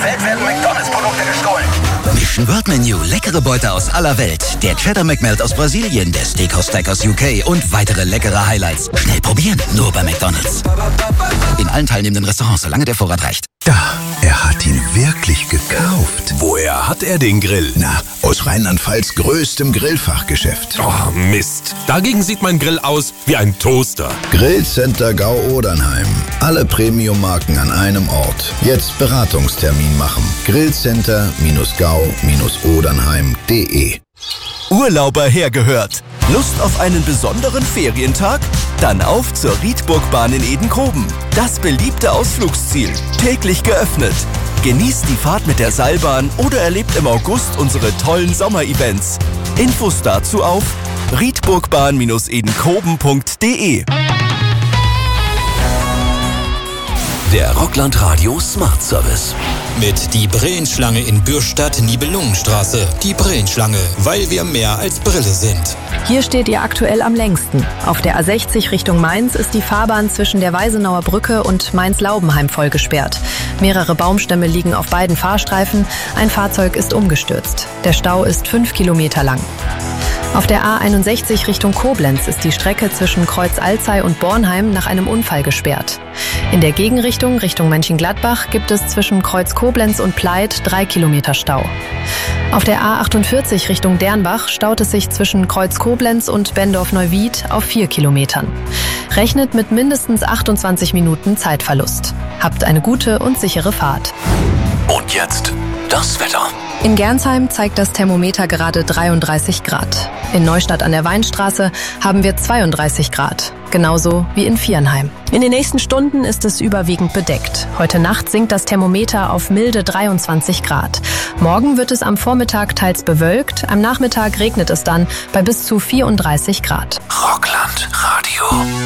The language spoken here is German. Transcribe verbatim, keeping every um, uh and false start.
Welt werden McDonalds-Produkte gestohlen. Mission World Menu, leckere Beute aus aller Welt. Der Cheddar McMelt aus Brasilien, der Steakhouse Stack aus U K und weitere leckere Highlights. Schnell probieren, nur bei McDonalds. In allen teilnehmenden Restaurants, solange der Vorrat reicht. Da, er hat ihn wirklich gekauft. Woher hat er den Grill? Na, aus Rheinland-Pfalz größtem Grillfachgeschäft. Oh, Mist. Dagegen sieht mein Grill aus wie ein Toaster. Grillcenter Gau-Odernheim. Alle Premium-Marken an einem Ort. Jetzt Beratungstermin machen. Grillcenter Gau Odernheim punkt de. Urlauber hergehört. Lust auf einen besonderen Ferientag? Dann auf zur Rietburgbahn in Edenkoben. Das beliebte Ausflugsziel. Täglich geöffnet. Genießt die Fahrt mit der Seilbahn oder erlebt im August unsere tollen Sommerevents. Infos dazu auf rietburgbahn edenkoben punkt de. Der Rockland Radio Smart Service. Mit die Brillenschlange in Bürstadt-Nibelungenstraße. Die Brillenschlange, weil wir mehr als Brille sind. Hier steht ihr aktuell am längsten. Auf der A sechzig Richtung Mainz ist die Fahrbahn zwischen der Weisenauer Brücke und Mainz-Laubenheim voll gesperrt. Mehrere Baumstämme liegen auf beiden Fahrstreifen. Ein Fahrzeug ist umgestürzt. Der Stau ist fünf Kilometer lang. Auf der A einundsechzig Richtung Koblenz ist die Strecke zwischen Kreuz Alzey und Bornheim nach einem Unfall gesperrt. In der Gegenrichtung, Richtung Mönchengladbach, gibt es zwischen Kreuz Koblenz und Pleit drei Kilometer Stau. Auf der A achtundvierzig Richtung Dernbach staut es sich zwischen Kreuz Koblenz und Bendorf-Neuwied auf vier Kilometern. Rechnet mit mindestens achtundzwanzig Minuten Zeitverlust. Habt eine gute und sichere Fahrt. Und jetzt das Wetter. In Gernsheim zeigt das Thermometer gerade dreiunddreißig Grad. In Neustadt an der Weinstraße haben wir zweiunddreißig Grad. Genauso wie in Viernheim. In den nächsten Stunden ist es überwiegend bedeckt. Heute Nacht sinkt das Thermometer auf milde dreiundzwanzig Grad. Morgen wird es am Vormittag teils bewölkt, am Nachmittag regnet es dann bei bis zu vierunddreißig Grad. Rockland Radio.